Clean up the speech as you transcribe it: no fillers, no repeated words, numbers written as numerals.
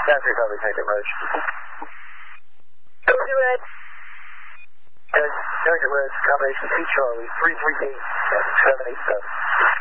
That's your coverage, take it, Roach. Go ahead. Target Roach, combination C Charlie, 338, 787.